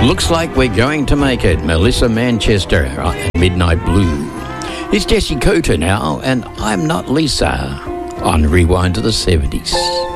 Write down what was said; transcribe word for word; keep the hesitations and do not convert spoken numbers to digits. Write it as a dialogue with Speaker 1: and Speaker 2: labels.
Speaker 1: Looks like we're going to make it. Melissa Manchester on Midnight Blue. It's Jesse Coulter now, and I'm Not Lisa on Rewind to the seventies.